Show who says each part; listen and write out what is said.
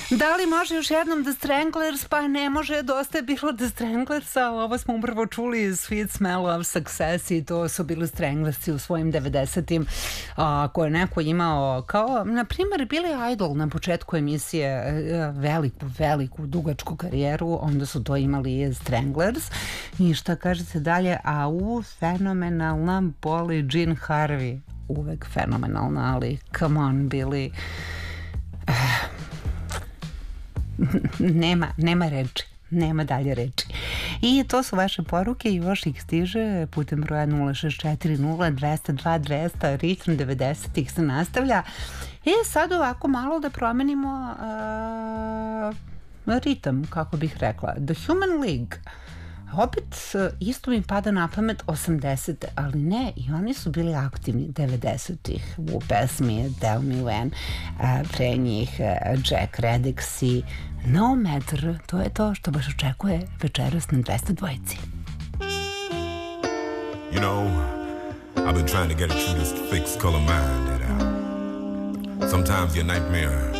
Speaker 1: Da li može još jednom The Stranglers? Pa ne može, dosta je bilo The Stranglersa. Ovo smo upravo čuli Sweet Smell of Success i to su bili Stranglersi u svojim 90-im koje je neko imao kao, na primjer, Billy Idol na početku emisije, veliku, dugačku karijeru, onda su to imali Stranglers. I šta kažete dalje? A fenomenalna Bolly Jean Harvey. Uvek fenomenalna, ali come on, Billy. Nema reči, nema dalje reči. I to su vaše poruke i još ih stiže putem broja 0640-202-200, ritam 90-ih se nastavlja. I sad ovako malo da promenimo ritam, kako bih rekla. The Human League. Opet isto mi pada na pamet 80. ali ne, i oni su bili aktivni 90-ih u pesmi Tell Me When, pre njih Jack Redix i No Matter. To je to što baš očekuje večeras na 202.
Speaker 2: You know, I've been trying to get it through this fixed color mind that sometimes your nightmare